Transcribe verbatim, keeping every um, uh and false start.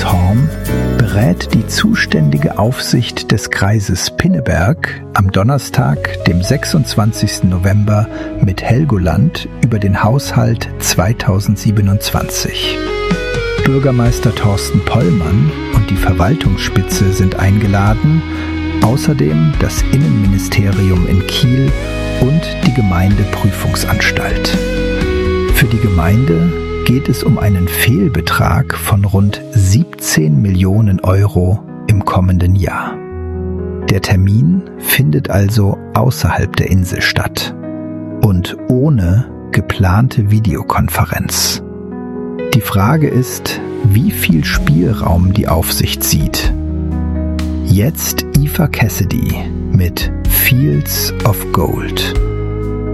Horn berät die zuständige Aufsicht des Kreises Pinneberg am Donnerstag, dem sechsundzwanzigsten November, mit Helgoland über den Haushalt zweitausendsiebenundzwanzig. Bürgermeister Thorsten Pollmann und die Verwaltungsspitze sind eingeladen, außerdem das Innenministerium in Kiel und die Gemeindeprüfungsanstalt. Für die Gemeinde geht es um einen Fehlbetrag von rund siebzehn Millionen Euro im kommenden Jahr. Der Termin findet also außerhalb der Insel statt und ohne geplante Videokonferenz. Die Frage ist, wie viel Spielraum die Aufsicht sieht. Jetzt Eva Cassidy mit Fields of Gold.